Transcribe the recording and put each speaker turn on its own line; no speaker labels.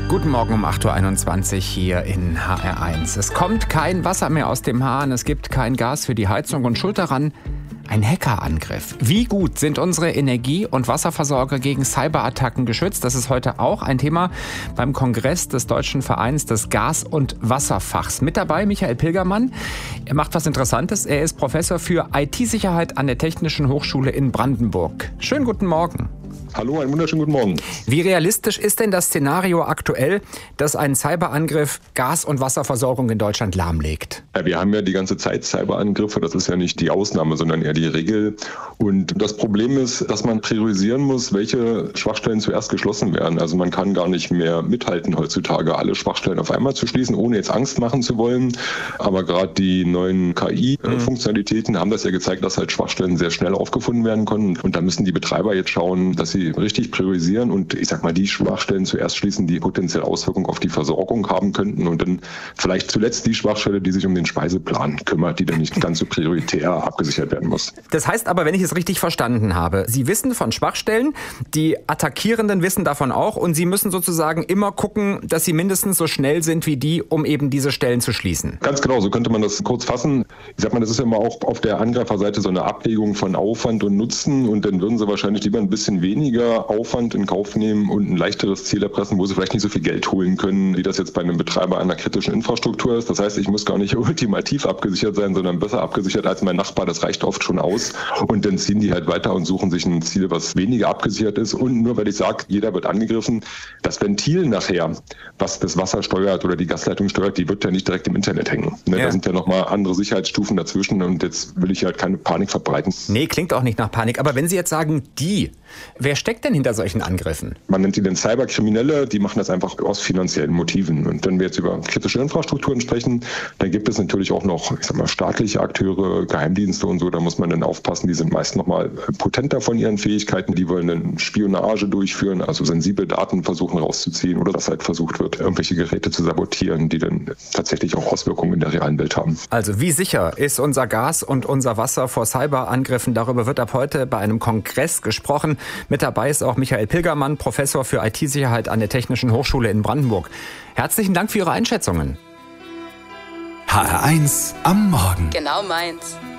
Guten Morgen um 8.21 Uhr hier in HR1. Es kommt kein Wasser mehr aus dem Hahn, es gibt kein Gas für die Heizung und schuld daran ein Hackerangriff. Wie gut sind unsere Energie- und Wasserversorger gegen Cyberattacken geschützt? Das ist heute auch ein Thema beim Kongress des Deutschen Vereins des Gas- und Wasserfachs. Mit dabei Michael Pilgermann. Er macht was Interessantes. Er ist Professor für IT-Sicherheit an der Technischen Hochschule in Brandenburg. Schönen guten Morgen.
Hallo, einen wunderschönen guten Morgen.
Wie realistisch ist denn das Szenario aktuell, dass ein Cyberangriff Gas- und Wasserversorgung in Deutschland lahmlegt?
Ja, wir haben ja die ganze Zeit Cyberangriffe, das ist ja nicht die Ausnahme, sondern eher die Regel. Und das Problem ist, dass man priorisieren muss, welche Schwachstellen zuerst geschlossen werden. Also man kann gar nicht mehr mithalten heutzutage, alle Schwachstellen auf einmal zu schließen, ohne jetzt Angst machen zu wollen. Aber gerade die neuen KI-Funktionalitäten haben das ja gezeigt, dass halt Schwachstellen sehr schnell aufgefunden werden können. Und da müssen die Betreiber jetzt schauen, dass sie richtig priorisieren und ich sag mal, die Schwachstellen zuerst schließen, die potenziell Auswirkungen auf die Versorgung haben könnten und dann vielleicht zuletzt die Schwachstelle, die sich um den Speiseplan kümmert, die dann nicht ganz so prioritär abgesichert werden muss.
Das heißt aber, wenn ich es richtig verstanden habe, Sie wissen von Schwachstellen, die Attackierenden wissen davon auch und Sie müssen sozusagen immer gucken, dass Sie mindestens so schnell sind wie die, um eben diese Stellen zu schließen.
Ganz genau, so könnte man das kurz fassen. Ich sag mal, das ist ja immer auch auf der Angreiferseite so eine Abwägung von Aufwand und Nutzen und dann würden Sie wahrscheinlich lieber ein bisschen weniger Aufwand in Kauf nehmen und ein leichteres Ziel erpressen, wo sie vielleicht nicht so viel Geld holen können, wie das jetzt bei einem Betreiber einer kritischen Infrastruktur ist. Das heißt, ich muss gar nicht ultimativ abgesichert sein, sondern besser abgesichert als mein Nachbar. Das reicht oft schon aus. Und dann ziehen die halt weiter und suchen sich ein Ziel, was weniger abgesichert ist. Und nur weil ich sage, jeder wird angegriffen, das Ventil nachher, was das Wasser steuert oder die Gasleitung steuert, die wird ja nicht direkt im Internet hängen. Ne? Ja. Da sind ja nochmal andere Sicherheitsstufen dazwischen und jetzt will ich halt keine Panik verbreiten.
Nee, klingt auch nicht nach Panik. Aber wenn Sie jetzt sagen, wer steckt denn hinter solchen Angriffen?
Man nennt die dann Cyberkriminelle, die machen das einfach aus finanziellen Motiven. Und wenn wir jetzt über kritische Infrastrukturen sprechen, dann gibt es natürlich auch noch, ich sag mal, staatliche Akteure, Geheimdienste und so, da muss man dann aufpassen, die sind meist noch mal potenter von ihren Fähigkeiten, die wollen dann Spionage durchführen, also sensible Daten versuchen rauszuziehen oder dass halt versucht wird, irgendwelche Geräte zu sabotieren, die dann tatsächlich auch Auswirkungen in der realen Welt haben.
Also wie sicher ist unser Gas und unser Wasser vor Cyberangriffen? Darüber wird ab heute bei einem Kongress gesprochen. Mit dabei ist auch Michael Pilgermann, Professor für IT-Sicherheit an der Technischen Hochschule in Brandenburg. Herzlichen Dank für Ihre Einschätzungen.
HR1 am Morgen.
Genau meins.